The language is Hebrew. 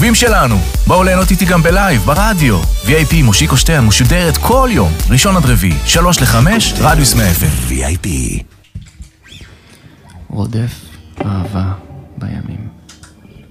האהובים שלנו. בואו ליהנות איתי גם בלייב, ברדיו. VIP מושיקו שטרן משודרת כל יום, ראשון עד רביעי, 3-5, רדיוס 100 FM. VIP. רודף אהבה בימים.